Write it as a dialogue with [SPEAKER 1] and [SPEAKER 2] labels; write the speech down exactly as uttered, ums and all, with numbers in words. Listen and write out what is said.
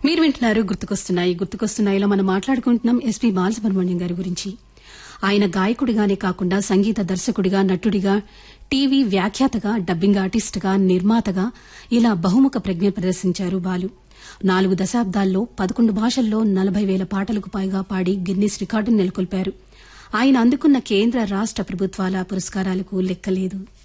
[SPEAKER 1] మీరు వింటున్నారు గుర్తుకొస్తున్నాయి గుర్తుకొస్తున్నాయిలో మనం మాట్లాడుకుంటున్నాం ఎస్పీ బాలసుబ్రహ్మణ్యం గారి గురించి. ఆయన గాయకుడిగానే కాకుండా సంగీత దర్శకుడిగా, నటుడిగా, టీవీ వ్యాఖ్యాతగా, డబ్బింగ్ ఆర్టిస్టుగా, నిర్మాతగా ఇలా బహుముఖ ప్రజ్ఞ ప్రదర్శించారు బాలు. నాలుగు దశాబ్దాల్లో పదకొండు భాషల్లో నలభై వేల పాటలకు పైగా పాడి గిన్నిస్ రికార్డును నెలకొల్పారు. ఆయన అందుకున్న కేంద్ర రాష్ట ప్రభుత్వాల పురస్కారాలకు లెక్కలేదు.